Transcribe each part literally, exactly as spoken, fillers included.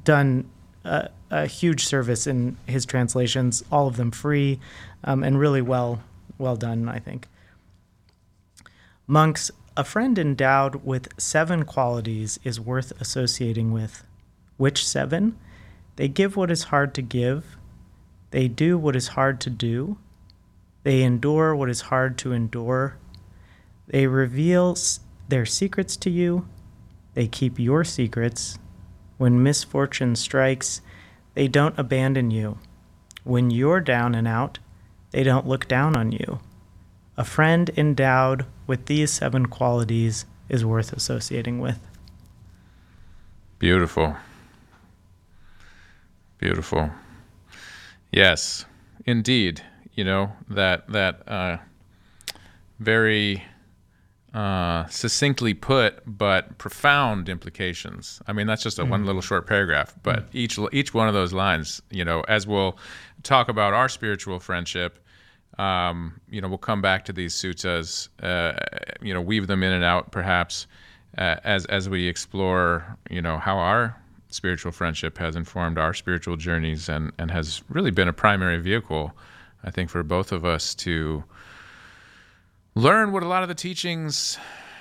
done a, a huge service in his translations, all of them free, um, and really well well done, I think. Monks, a friend endowed with seven qualities is worth associating with. Which seven? They give what is hard to give. They do what is hard to do. They endure what is hard to endure. They reveal s- their secrets to you. They keep your secrets. When misfortune strikes, they don't abandon you. When you're down and out, they don't look down on you. A friend endowed with these seven qualities is worth associating with. Beautiful. Beautiful. Yes, indeed. You know, that that uh, very uh, succinctly put, but profound implications. I mean, that's just a mm. one little short paragraph, but mm. each each one of those lines, you know, as we'll talk about our spiritual friendship, um, you know, we'll come back to these suttas, uh, you know, weave them in and out, perhaps, uh, as as we explore, you know, how our spiritual friendship has informed our spiritual journeys and, and has really been a primary vehicle, I think, for both of us to learn what a lot of the teachings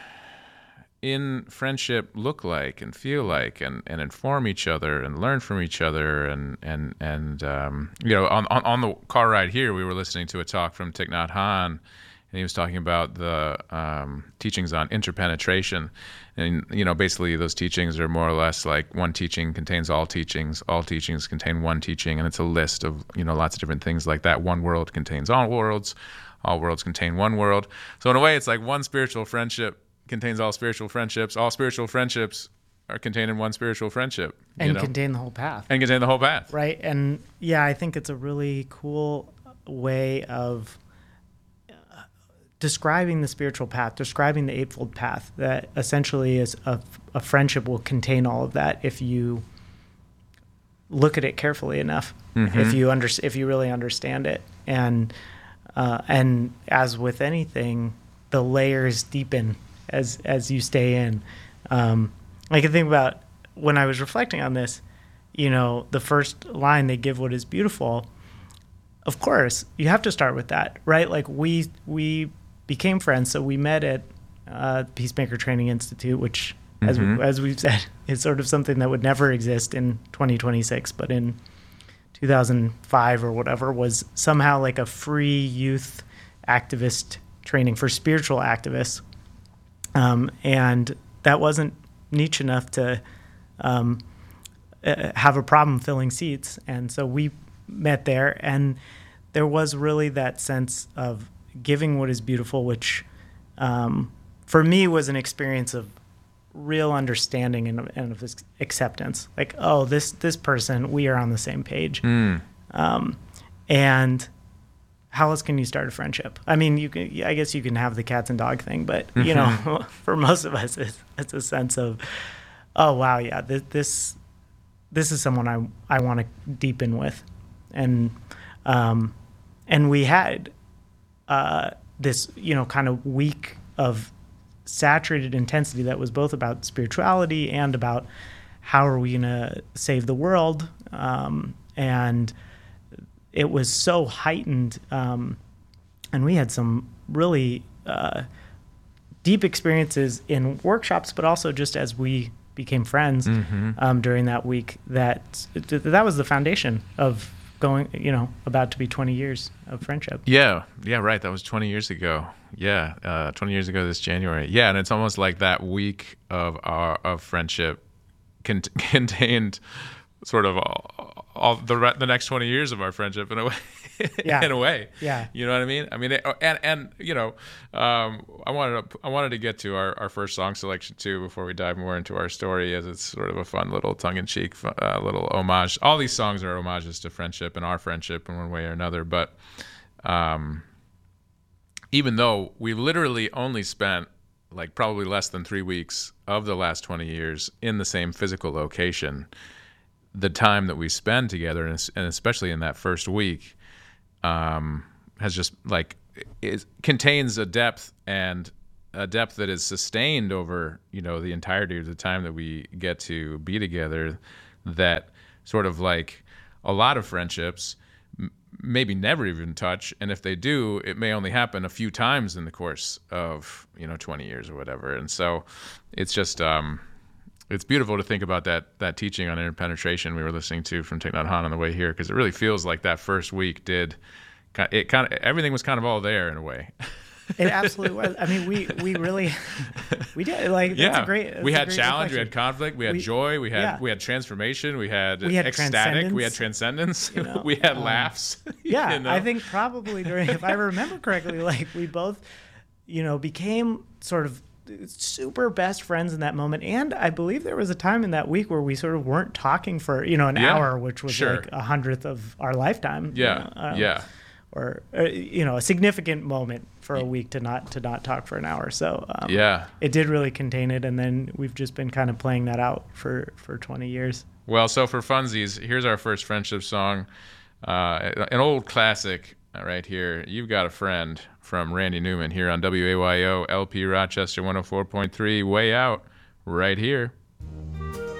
in friendship look like and feel like, and, and inform each other and learn from each other. And, and, and um, you know, on, on, on the car ride here, we were listening to a talk from Thich Nhat Hanh, and he was talking about the um, teachings on interpenetration. And, you know, basically those teachings are more or less like one teaching contains all teachings, all teachings contain one teaching, and it's a list of, you know, lots of different things like that. One world contains all worlds, all worlds contain one world. So in a way, it's like one spiritual friendship contains all spiritual friendships, all spiritual friendships are contained in one spiritual friendship. And you know? contain the whole path. And contain the whole path. Right. And yeah, I think it's a really cool way of describing the spiritual path, describing the Eightfold Path, that essentially is a, a friendship will contain all of that if you look at it carefully enough, mm-hmm. if you under, if you really understand it. And uh, and as with anything, the layers deepen as as you stay in. Um, I can think about when I was reflecting on this, you know, the first line, they give what is beautiful. Of course, you have to start with that, right? Like we we became friends, so we met at uh, Peacemaker Training Institute, which, as mm-hmm. we, as we've said, is sort of something that would never exist in twenty twenty-six, but in two thousand five or whatever was somehow like a free youth activist training for spiritual activists, um, and that wasn't niche enough to um, uh, have a problem filling seats, and so we met there, and there was really that sense of giving what is beautiful, which um, for me was an experience of real understanding and, and of acceptance. Like, oh, this this person, we are on the same page. Mm. Um, and how else can you start a friendship? I mean, you can. I guess you can have the cats and dog thing, but you know, for most of us, it's, it's a sense of, oh wow, yeah, this this, this is someone I I want to deepen with, and um, and we had uh, this you know kind of week of saturated intensity that was both about spirituality and about how are we going to save the world, um, and it was so heightened, um, and we had some really uh, deep experiences in workshops, but also just as we became friends mm-hmm. um, during that week. That that was the foundation of going, you know, about to be twenty years of friendship. Yeah, yeah, right. That was twenty years ago. Yeah, uh, twenty years ago this January. Yeah, and it's almost like that week of our of friendship con- contained sort of all, all the re- the next twenty years of our friendship in a way. Yeah. in a way. Yeah. You know what I mean? I mean, it, and and you know, um, I wanted to I wanted to get to our, our first song selection too before we dive more into our story, as it's sort of a fun little tongue-in-cheek uh, little homage. All these songs are homages to friendship and our friendship in one way or another. But um, even though we literally only spent like probably less than three weeks of the last twenty years in the same physical location, the time that we spend together, and especially in that first week, um, has just like it contains a depth and a depth that is sustained over, you know, the entirety of the time that we get to be together, that sort of like a lot of friendships m- maybe never even touch, and if they do, it may only happen a few times in the course of, you know, twenty years or whatever. And so it's just um it's beautiful to think about that that teaching on interpenetration we were listening to from Thich Nhat Hanh on the way here, because it really feels like that first week did it kind of everything was kind of all there in a way. It absolutely was. I mean, we we really we did like that's yeah. a great. That's we a had great challenge, reflection. we had conflict, we had We- joy, we had yeah. we had transformation, we had, We had ecstatic, we had transcendence, transcendence, you know, we had um, laughs. Yeah, you know? I think probably during, if I remember correctly, like we both, you know, became sort of super best friends in that moment. And I believe there was a time in that week where we sort of weren't talking for, you know, an Yeah, hour, which was sure. like a hundredth of our lifetime. you Yeah, know, um, yeah. Or, uh, you know, a significant moment for a week to not to not talk for an hour. So um, Yeah. it did really contain it. And then we've just been kind of playing that out for, for twenty years. Well, so for funsies, here's our first friendship song, uh, an old classic right here. You've Got a Friend from Randy Newman here on W A Y O L P Rochester one oh four point three, Way Out, right here.